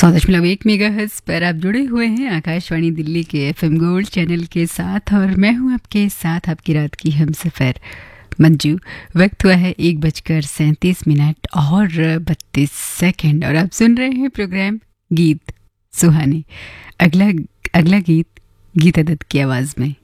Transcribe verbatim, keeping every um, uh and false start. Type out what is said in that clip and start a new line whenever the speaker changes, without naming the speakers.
सौ दशमलव एक मेगाहर्ट्ज पर आप जुड़े हुए हैं आकाशवाणी दिल्ली के एफएम गोल्ड चैनल के साथ और मैं हूं आपके साथ आपकी रात की हमसफर मंजू। वक्त हुआ है एक बजकर सैंतीस मिनट और बत्तीस सेकंड और आप सुन रहे हैं प्रोग्राम गीत सुहाने। अगला अगला गीत गीता दत्त की आवाज़ में।